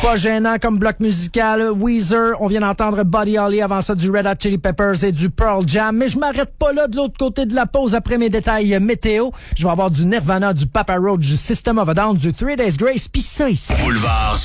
Pas gênant comme bloc musical. Weezer, on vient d'entendre Buddy Holly, avant ça du Red Hot Chili Peppers et du Pearl Jam. Mais je m'arrête pas là de l'autre côté de la pause après mes détails météo. Je vais avoir du Nirvana, du Papa Roach, du System of a Down, du 3 Days Grace, pis ça ici. Boulevard